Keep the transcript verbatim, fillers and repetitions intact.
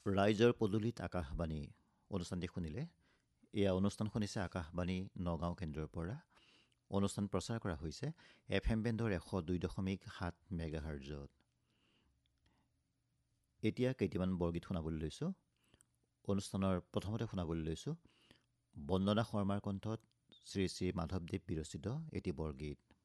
ৰাইজৰ পদূলিত আকাশবাণী অনুষ্ঠানটি শুনিলে। এয়া অনুষ্ঠান শুনিছে আকাশবাণী নগাঁও কেন্দ্ৰৰ পৰা। অনুষ্ঠান প্ৰচাৰ কৰা হৈছে এফ এম বেণ্ডৰ এশ দুই দশমিক সাত মেগা হাৰ্জত। এতিয়া কেইটামান বৰগীত শুনাবলৈ লৈছোঁ। অনুষ্ঠানৰ প্ৰথমতে শুনাবলৈ লৈছোঁ বন্দনা শৰ্মাৰ কণ্ঠত শ্ৰী শ্ৰী মাধৱদেৱ বিৰচিত এটি বৰগীত।